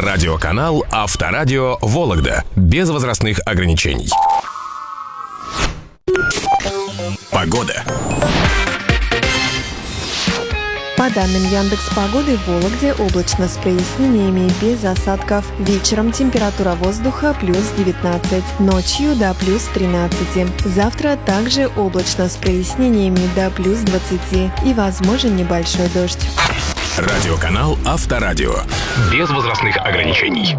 Радиоканал Авторадио Вологда. Без возрастных ограничений. Погода. По данным Яндекс.Погоды, в Вологде облачно с прояснениями без осадков. Вечером температура воздуха плюс 19, ночью до плюс 13. Завтра также облачно с прояснениями до плюс 20 и возможен небольшой дождь. Радиоканал Авторадио. Без возрастных ограничений.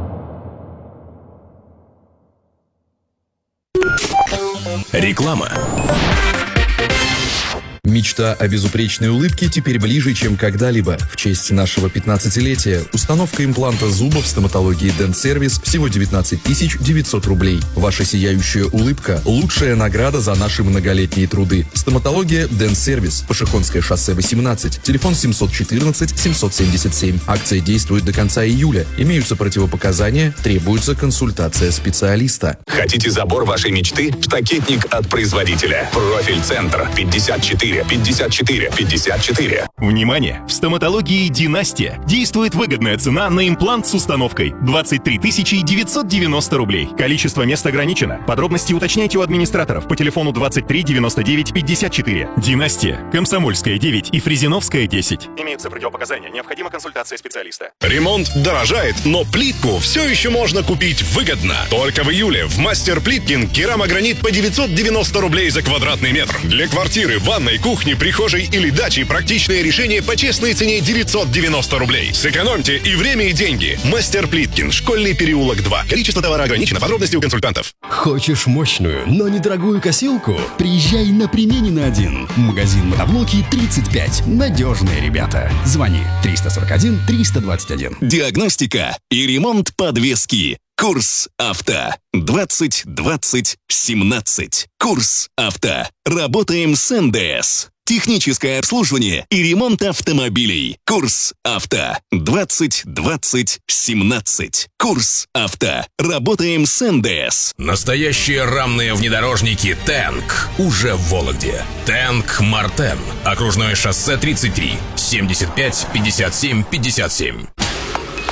Реклама. Мечта о безупречной улыбке теперь ближе, чем когда-либо. В честь нашего 15-летия установка импланта зуба в стоматологии Dent Service всего 19 900 рублей. Ваша сияющая улыбка – лучшая награда за наши многолетние труды. Стоматология Dent Service. Пашихонское шоссе 18. Телефон 714 777. Акция действует до конца июля. Имеются противопоказания. Требуется консультация специалиста. Хотите забор вашей мечты? Штакетник от производителя. Профиль-центр 54 54 54. Внимание! В стоматологии «Династия» действует выгодная цена на имплант с установкой 23 990 рублей. Количество мест ограничено. Подробности уточняйте у администраторов по телефону 23 99 54. «Династия», Комсомольская 9 и Фрезеновская 10. Имеются противопоказания. Необходима консультация специалиста. Ремонт дорожает, но плитку все еще можно купить выгодно. Только в июле в Мастер Плиткин керамогранит по 990 рублей за квадратный метр. Для квартиры, ванной, кухни, прихожей или дачи практичное решение по честной цене 990 рублей. Сэкономьте и время, и деньги. Мастер Плиткин, Школьный переулок 2. Количество товара ограничено. Подробности у консультантов. Хочешь мощную, но недорогую косилку? Приезжай на Применина 1. Магазин мотоблоки 35. Надежные ребята. Звони 341 321. Диагностика и ремонт подвески. Курс авто 20 20 17. Курс авто. Работаем с НДС. Техническое обслуживание и ремонт автомобилей. Курс авто 20 20 17. Курс авто. Работаем с НДС. Настоящие рамные внедорожники «Тэнк» уже в Вологде. «Тэнк Мартен». Окружное шоссе 33. 75 57 57.